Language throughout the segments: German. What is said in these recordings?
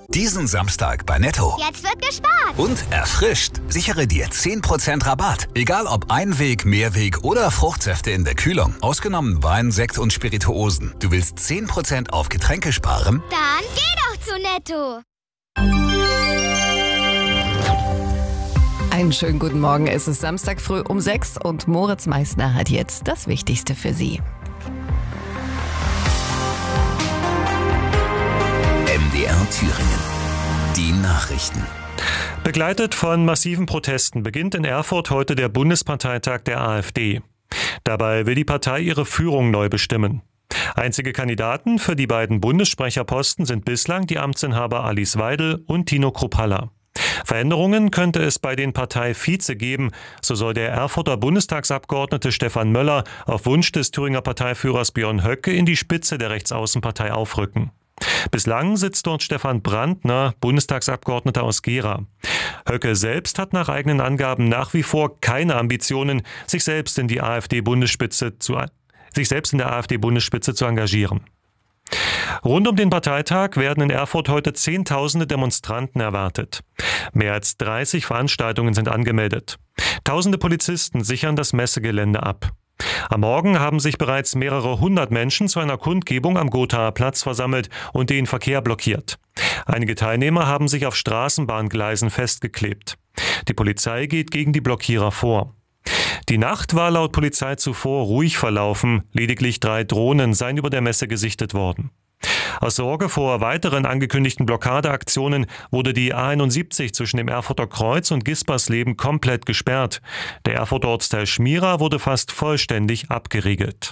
Diesen Samstag bei Netto. Jetzt wird gespart. Und erfrischt. Sichere dir 10% Rabatt. Egal ob Einweg, Mehrweg oder Fruchtsäfte in der Kühlung. Ausgenommen Wein, Sekt und Spirituosen. Du willst 10% auf Getränke sparen? Dann geh doch zu Netto. Einen schönen guten Morgen. Es ist Samstag früh um 6 und Moritz Meissner hat jetzt das Wichtigste für Sie. MDR Thüringen. Die Nachrichten. Begleitet von massiven Protesten beginnt in Erfurt heute der Bundesparteitag der AfD. Dabei will die Partei ihre Führung neu bestimmen. Einzige Kandidaten für die beiden Bundessprecherposten sind bislang die Amtsinhaber Alice Weidel und Tino Kruppalla. Veränderungen könnte es bei den Parteivize geben, so soll der Erfurter Bundestagsabgeordnete Stefan Möller auf Wunsch des Thüringer Parteiführers Björn Höcke in die Spitze der Rechtsaußenpartei aufrücken. Bislang sitzt dort Stefan Brandner, Bundestagsabgeordneter aus Gera. Höcke selbst hat nach eigenen Angaben nach wie vor keine Ambitionen, sich selbst in der AfD-Bundesspitze zu engagieren. Rund um den Parteitag werden in Erfurt heute Zehntausende Demonstranten erwartet. Mehr als 30 Veranstaltungen sind angemeldet. Tausende Polizisten sichern das Messegelände ab. Am Morgen haben sich bereits mehrere hundert Menschen zu einer Kundgebung am Gothaer Platz versammelt und den Verkehr blockiert. Einige Teilnehmer haben sich auf Straßenbahngleisen festgeklebt. Die Polizei geht gegen die Blockierer vor. Die Nacht war laut Polizei zuvor ruhig verlaufen, lediglich 3 Drohnen seien über der Messe gesichtet worden. Aus Sorge vor weiteren angekündigten Blockadeaktionen wurde die A71 zwischen dem Erfurter Kreuz und Gispersleben komplett gesperrt. Der Erfurter Ortsteil Schmira wurde fast vollständig abgeriegelt.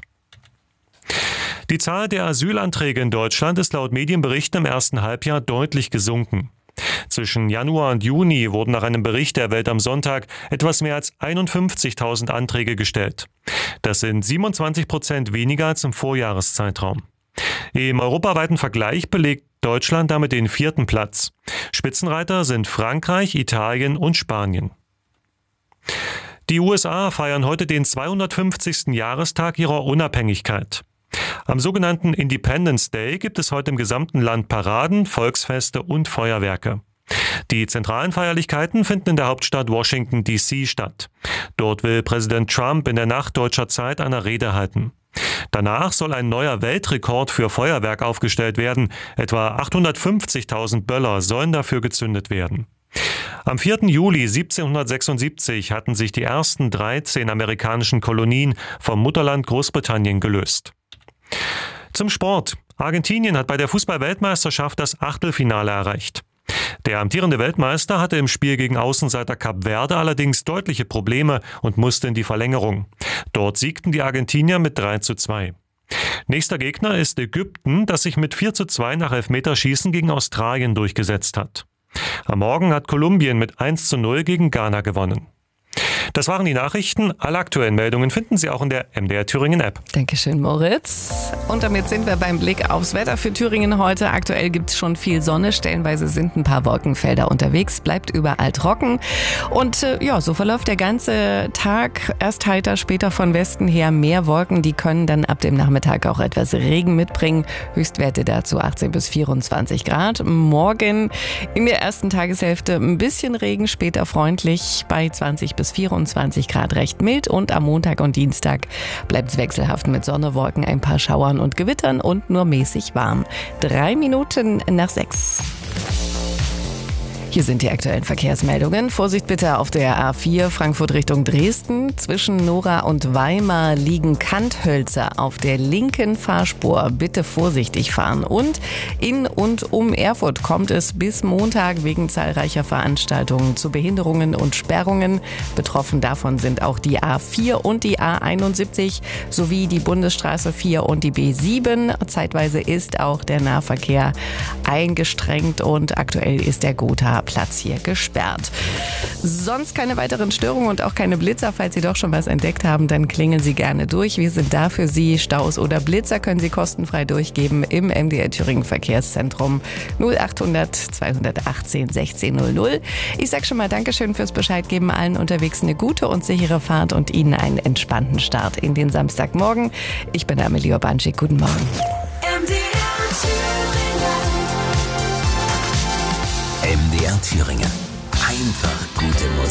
Die Zahl der Asylanträge in Deutschland ist laut Medienberichten im ersten Halbjahr deutlich gesunken. Zwischen Januar und Juni wurden nach einem Bericht der Welt am Sonntag etwas mehr als 51.000 Anträge gestellt. Das sind 27% weniger als im Vorjahreszeitraum. Im europaweiten Vergleich belegt Deutschland damit den 4. Platz. Spitzenreiter sind Frankreich, Italien und Spanien. Die USA feiern heute den 250. Jahrestag ihrer Unabhängigkeit. Am sogenannten Independence Day gibt es heute im gesamten Land Paraden, Volksfeste und Feuerwerke. Die zentralen Feierlichkeiten finden in der Hauptstadt Washington D.C. statt. Dort will Präsident Trump in der Nacht deutscher Zeit eine Rede halten. Danach soll ein neuer Weltrekord für Feuerwerk aufgestellt werden. Etwa 850.000 Böller sollen dafür gezündet werden. Am 4. Juli 1776 hatten sich die ersten 13 amerikanischen Kolonien vom Mutterland Großbritannien gelöst. Zum Sport. Argentinien hat bei der Fußball-Weltmeisterschaft das Achtelfinale erreicht. Der amtierende Weltmeister hatte im Spiel gegen Außenseiter Kap Verde allerdings deutliche Probleme und musste in die Verlängerung. Dort siegten die Argentinier mit 3:2. Nächster Gegner ist Ägypten, das sich mit 4:2 nach Elfmeterschießen gegen Australien durchgesetzt hat. Am Morgen hat Kolumbien mit 1:0 gegen Ghana gewonnen. Das waren die Nachrichten. Alle aktuellen Meldungen finden Sie auch in der MDR Thüringen App. Dankeschön, Moritz. Und damit sind wir beim Blick aufs Wetter für Thüringen heute. Aktuell gibt es schon viel Sonne. Stellenweise sind ein paar Wolkenfelder unterwegs. Bleibt überall trocken. Und so verläuft der ganze Tag. Erst heiter, später von Westen her mehr Wolken. Die können dann ab dem Nachmittag auch etwas Regen mitbringen. Höchstwerte dazu 18 bis 24 Grad. Morgen in der ersten Tageshälfte ein bisschen Regen, später freundlich bei 20 bis 24 Grad, recht mild, und am Montag und Dienstag bleibt es wechselhaft mit Sonne, Wolken, ein paar Schauern und Gewittern und nur mäßig warm. 3 Minuten nach 6. Hier sind die aktuellen Verkehrsmeldungen. Vorsicht bitte auf der A4 Frankfurt Richtung Dresden. Zwischen Nora und Weimar liegen Kanthölzer auf der linken Fahrspur. Bitte vorsichtig fahren. Und in und um Erfurt kommt es bis Montag wegen zahlreicher Veranstaltungen zu Behinderungen und Sperrungen. Betroffen davon sind auch die A4 und die A71 sowie die Bundesstraße 4 und die B7. Zeitweise ist auch der Nahverkehr eingestrengt und aktuell ist der Gothaer Platz hier gesperrt. Sonst keine weiteren Störungen und auch keine Blitzer. Falls Sie doch schon was entdeckt haben, dann klingeln Sie gerne durch. Wir sind da für Sie. Staus oder Blitzer können Sie kostenfrei durchgeben im MDR Thüringen Verkehrszentrum 0800 218 1600. Ich sag schon mal Dankeschön fürs Bescheidgeben. Allen unterwegs eine gute und sichere Fahrt und Ihnen einen entspannten Start in den Samstagmorgen. Ich bin Amelie Urbanczyk. Guten Morgen. MDR Thüringen. MDR Thüringen. Einfach